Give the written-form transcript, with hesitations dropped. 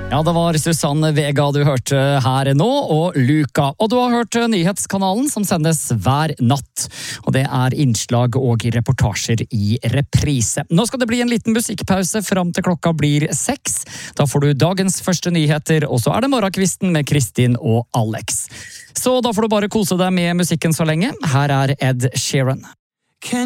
Ja, det var Susanne Vega du hørte her nå, og Luka. Og du har hørt nyhetskanalen som sendes hver natt. Og det er innslag og reportasjer i reprise. Nå skal det bli en liten musikkpause fram til klokka blir 6. Da får du dagens første nyheter, og så er det morgenkvisten med Kristin og Alex. Så da får du bare kose deg med musikken så lenge. Her er Ed Sheeran.